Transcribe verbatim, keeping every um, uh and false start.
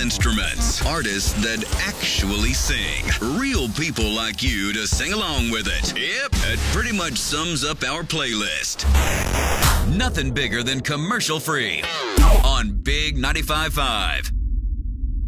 instruments, artists that actually sing, real people like you to sing along with it. Yep, that pretty much sums up our playlist. Nothing bigger than commercial free on Big ninety-five point five.